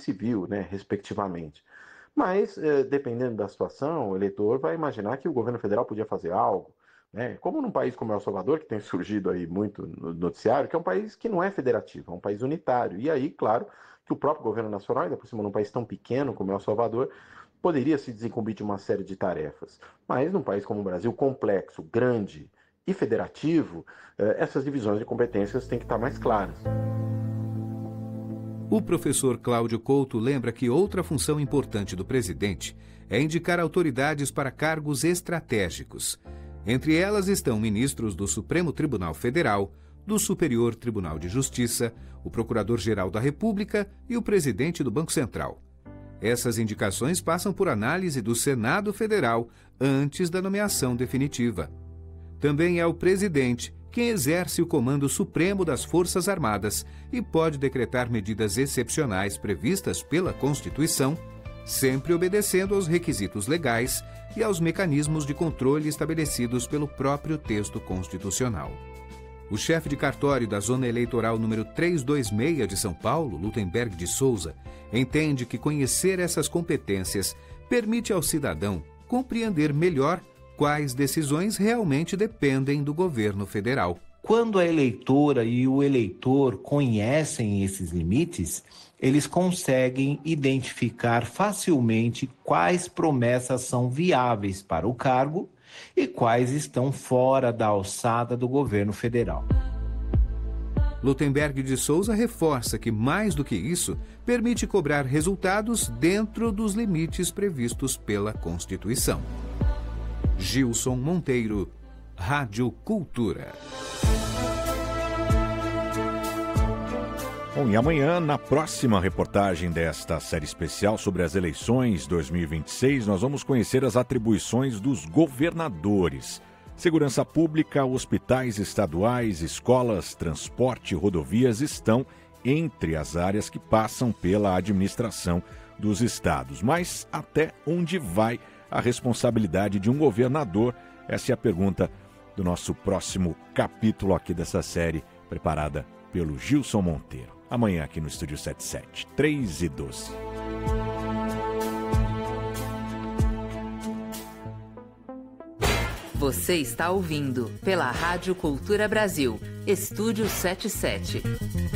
civil, né, respectivamente. Mas, dependendo da situação, o eleitor vai imaginar que o governo federal podia fazer algo, né? Como num país como El Salvador, que tem surgido aí muito no noticiário, que é um país que não é federativo, é um país unitário. E aí, claro, que o próprio governo nacional, ainda por cima num país tão pequeno como El Salvador, poderia se desincumbir de uma série de tarefas. Mas num país como o Brasil, complexo, grande e federativo, essas divisões de competências têm que estar mais claras. O professor Cláudio Couto lembra que outra função importante do presidente é indicar autoridades para cargos estratégicos. Entre elas estão ministros do Supremo Tribunal Federal, do Superior Tribunal de Justiça, o Procurador-Geral da República e o presidente do Banco Central. Essas indicações passam por análise do Senado Federal antes da nomeação definitiva. Também é o presidente quem exerce o comando supremo das Forças Armadas e pode decretar medidas excepcionais previstas pela Constituição, sempre obedecendo aos requisitos legais e aos mecanismos de controle estabelecidos pelo próprio texto constitucional. O chefe de cartório da Zona Eleitoral número 326 de São Paulo, Lutemberg de Souza, entende que conhecer essas competências permite ao cidadão compreender melhor quais decisões realmente dependem do governo federal. Quando a eleitora e o eleitor conhecem esses limites, eles conseguem identificar facilmente quais promessas são viáveis para o cargo e quais estão fora da alçada do governo federal. Lutemberg de Souza reforça que, mais do que isso, permite cobrar resultados dentro dos limites previstos pela Constituição. Gilson Monteiro, Rádio Cultura. Bom, e amanhã, na próxima reportagem desta série especial sobre as eleições 2026, nós vamos conhecer as atribuições dos governadores. Segurança pública, hospitais estaduais, escolas, transporte, rodovias estão entre as áreas que passam pela administração dos estados. Mas até onde vai a responsabilidade de um governador? Essa é a pergunta do nosso próximo capítulo aqui dessa série, preparada pelo Gilson Monteiro. Amanhã aqui no Estúdio 77, 3h12. Você está ouvindo pela Rádio Cultura Brasil, Estúdio 77.